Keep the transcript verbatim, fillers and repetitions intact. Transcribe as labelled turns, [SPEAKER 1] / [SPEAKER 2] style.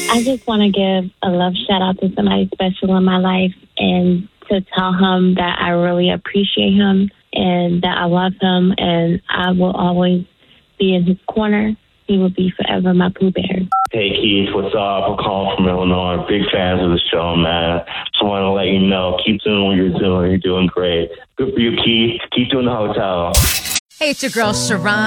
[SPEAKER 1] I just want to give a love shout out to somebody special in my life and to tell him that I really appreciate him and that I love him and I will always be in his corner. He will be forever my Pooh Bear.
[SPEAKER 2] Hey, Keith, what's up? I'm calling from Illinois. Big fans of the show, man. Just want to let you know, keep doing what you're doing. You're doing great. Good for you, Keith. Keep doing the hotel.
[SPEAKER 3] Hey, it's your girl, Sharon.